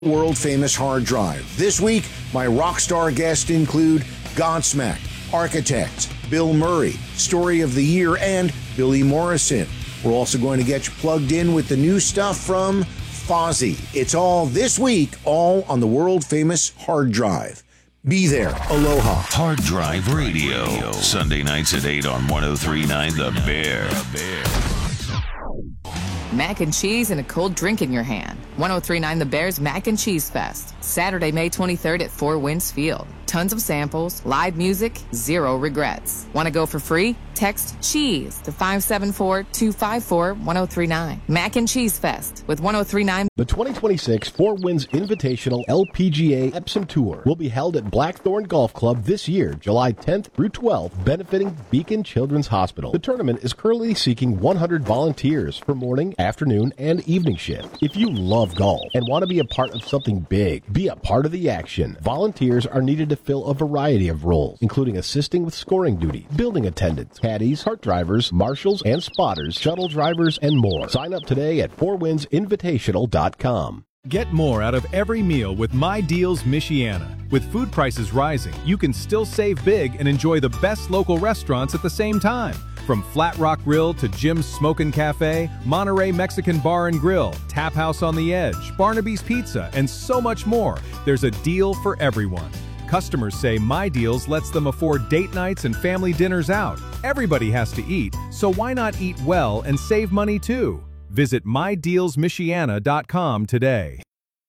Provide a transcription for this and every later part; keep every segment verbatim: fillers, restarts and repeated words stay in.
World-famous hard drive. This week, my rock star guests include Godsmack, Architects, Bill Murray, Story of the Year, and Billy Morrison. We're also going to get you plugged in with the new stuff from Fozzy. It's all this week, all on the world-famous hard drive. Be there. Aloha. Hard Drive Radio. Sunday nights at eight on one oh three point nine The Bear. Mac and cheese and a cold drink in your hand. one oh three point nine The Bear's Mac and Cheese Fest. Saturday, May twenty-third at Four Winds Field. Tons of samples, live music, zero regrets. Want to go for free? Text CHEESE to five seven four, two five four, one oh three nine. Mac and Cheese Fest with one oh three point nine. The twenty twenty-six Four Winds Invitational L P G A Epsom Tour will be held at Blackthorn Golf Club this year, July tenth through twelfth, benefiting Beacon Children's Hospital. The tournament is currently seeking one hundred volunteers for morning, afternoon, and evening shift. If you love golf and want to be a part of something big, be a part of the action. Volunteers are needed to fill a variety of roles, including assisting with scoring duty, building attendants, caddies, cart drivers, marshals, and spotters, shuttle drivers, and more. Sign up today at four winds invitational dot com. Get more out of every meal with My Deals Michiana. With food prices rising, you can still save big and enjoy the best local restaurants at the same time. From Flat Rock Grill to Jim's Smokin' Cafe, Monterey Mexican Bar and Grill, Tap House on the Edge, Barnaby's Pizza, and so much more, there's a deal for everyone. Customers say My Deals lets them afford date nights and family dinners out. Everybody has to eat, so why not eat well and save money too? Visit my deals michiana dot com today.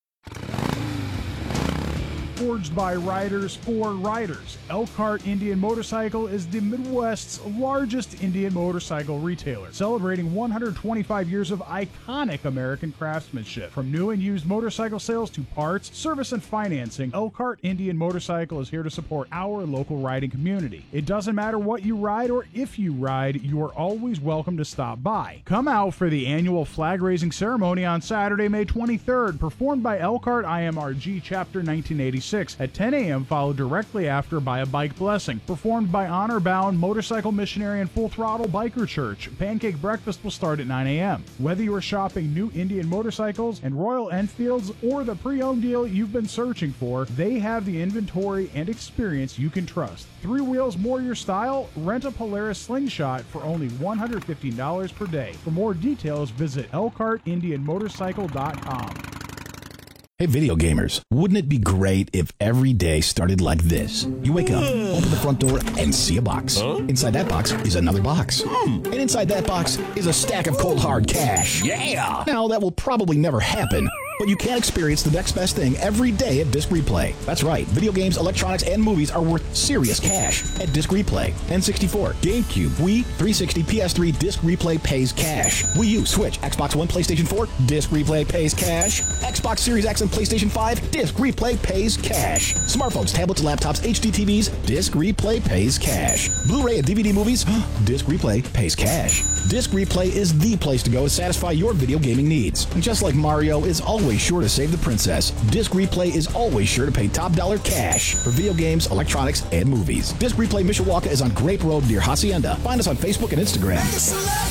Forged by riders for riders, Elkhart Indian Motorcycle is the Midwest's largest Indian motorcycle retailer, celebrating one hundred twenty-five years of iconic American craftsmanship. From new and used motorcycle sales to parts, service, and financing, Elkhart Indian Motorcycle is here to support our local riding community. It doesn't matter what you ride or if you ride, you are always welcome to stop by. Come out for the annual flag-raising ceremony on Saturday, May twenty-third, performed by Elkhart I M R G Chapter nineteen eighty-six at ten a.m., followed directly after by a bike blessing, performed by Honor Bound Motorcycle Missionary and Full Throttle Biker Church. Pancake breakfast will start at nine a.m. Whether you are shopping new Indian motorcycles and Royal Enfields or the pre-owned deal you've been searching for, they have the inventory and experience you can trust. Three wheels more your style? Rent a Polaris Slingshot for only one hundred fifteen dollars per day. For more details, visit elkhart indian motorcycle dot com. Hey, video gamers, wouldn't it be great if every day started like this? You wake up, open the front door, and see a box. Huh? Inside that box is another box. Hmm. And inside that box is a stack of cold hard cash. Yeah! Now, that will probably never happen, but you can experience the next best thing every day at Disc Replay. That's right, video games, electronics, and movies are worth serious cash at Disc Replay. N sixty-four, GameCube, Wii, three sixty, P S three, Disc Replay pays cash. Wii U, Switch, Xbox One, PlayStation four, Disc Replay pays cash. Xbox Series X and PlayStation five, Disc Replay pays cash. Smartphones, tablets, laptops, H D T Vs, Disc Replay pays cash. Blu-ray and D V D movies, Disc Replay pays cash. Disc Replay is the place to go to satisfy your video gaming needs. And just like Mario is always sure to save the princess, Disc Replay is always sure to pay top dollar cash for video games, electronics, and movies. Disc Replay Mishawaka is on Grape Road near Hacienda. Find us on Facebook and Instagram.